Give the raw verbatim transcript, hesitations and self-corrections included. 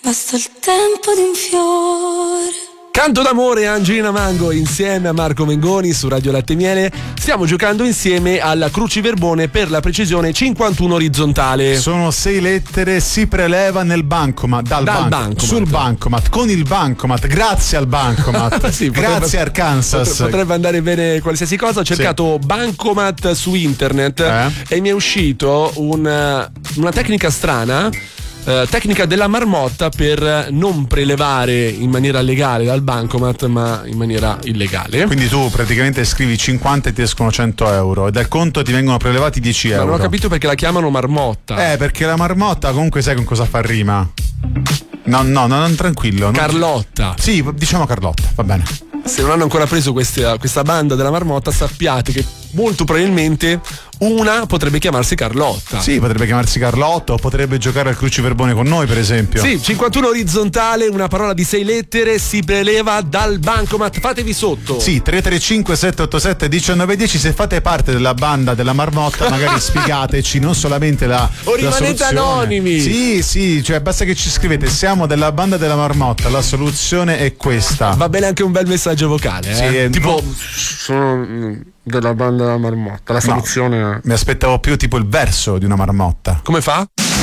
basta il tempo di un fiore. Canto d'amore, Angelina Mango insieme a Marco Mengoni su Radio Latte e Miele. Stiamo giocando insieme alla cruciverbone, per la precisione cinquantuno orizzontale. Sono sei lettere, si preleva nel bancomat, dal, Dal banco, bancomat. sul bancomat, con il bancomat, grazie al bancomat. Sì, potrebbe- grazie Arkansas. Potrebbe andare bene qualsiasi cosa. Ho cercato bancomat su internet Eh? e mi è uscito un, una tecnica strana. eh, tecnica della marmotta per non prelevare in maniera legale dal bancomat, ma in maniera illegale. Quindi tu praticamente scrivi cinquanta e ti escono cento euro e dal conto ti vengono prelevati dieci Ma euro. non ho capito perché la chiamano marmotta. Eh, perché la marmotta comunque sai con cosa fa rima. No, no, no, non tranquillo. Non... Carlotta. Sì, diciamo Carlotta, va bene. Se non hanno ancora preso questa, questa banda della marmotta, sappiate che molto probabilmente una potrebbe chiamarsi Carlotta. Sì, potrebbe chiamarsi Carlotta o potrebbe giocare al cruciverbone con noi, per esempio. Sì, cinquantuno orizzontale, una parola di sei lettere, si preleva dal bancomat. Fatevi sotto. Sì, tre tre cinque sette otto sette uno nove uno zero. Se fate parte della banda della marmotta, magari spiegateci non solamente la O la rimanete soluzione. anonimi. Sì, sì, cioè basta che ci scrivete siamo della banda della marmotta, la soluzione è questa. Va bene anche un bel messaggio vocale, eh? Sì, eh, tipo no. sono della banda della marmotta. La soluzione è... Mi aspettavo più tipo il verso di una marmotta. Come fa?